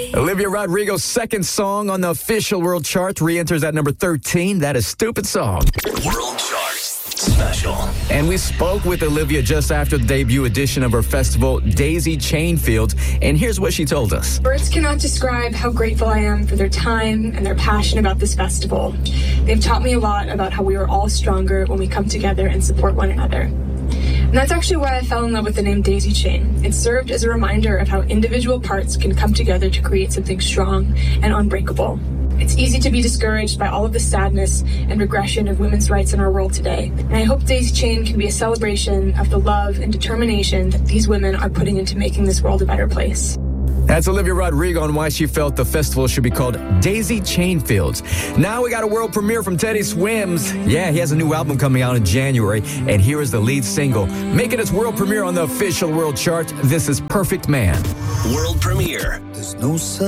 Olivia Rodrigo's second song on the official world chart re-enters at number 13. That is Stupid Song. World Chart Special. And we spoke with Olivia just after the debut edition of her festival, Daisy Chainfield. And here's what she told us. Words cannot describe how grateful I am for their time and their passion about this festival. They've taught me a lot about how we are all stronger when we come together and support one another. And that's actually why I fell in love with the name Daisy Chain. It served as a reminder of how individual parts can come together to create something strong and unbreakable. It's easy to be discouraged by all of the sadness and regression of women's rights in our world today. And I hope Daisy Chain can be a celebration of the love and determination that these women are putting into making this world a better place. That's Olivia Rodrigo on why she felt the festival should be called Daisy Chainfields. Now we got a world premiere from Teddy Swims. Yeah, he has a new album coming out in January, and here is the lead single. Making its world premiere on the official world chart, this is Perfect Man. World premiere. There's no